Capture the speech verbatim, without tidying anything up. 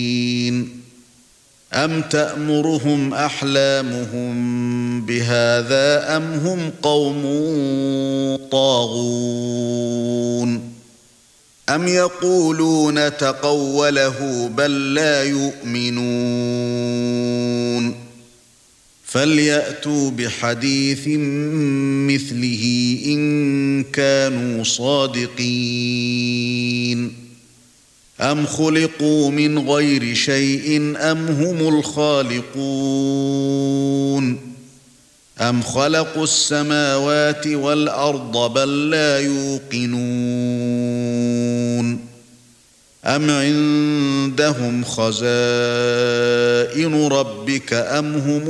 أَمْ تَأْمُرُهُمْ أَحْلَامُهُم بِهَذَا أَمْ هُمْ قَوْمٌ طَاغُونَ أَمْ يَقُولُونَ تَقَوَّلَهُ بَل لَّا يُؤْمِنُونَ فَلْيَأْتُوا بِحَدِيثٍ مِثْلِهِ إِن كَانُوا صَادِقِينَ أَمْ خُلِقُوا مِنْ غَيْرِ شَيْءٍ أَمْ هُمُ الْخَالِقُونَ أَمْ خَلَقُوا السَّمَاوَاتِ وَالْأَرْضَ بَل لَّا يُوقِنُونَ أَمْ عِندَهُمْ خَزَائِنُ رَبِّكَ أَمْ هُمُ